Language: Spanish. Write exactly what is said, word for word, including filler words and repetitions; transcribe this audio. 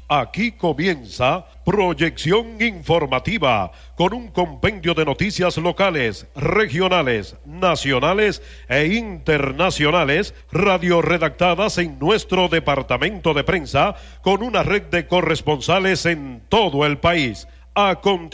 Aquí comienza Proyección Informativa, con un compendio de noticias locales, regionales, nacionales e internacionales, radioredactadas en nuestro departamento de prensa, con una red de corresponsales en todo el país. A continuación,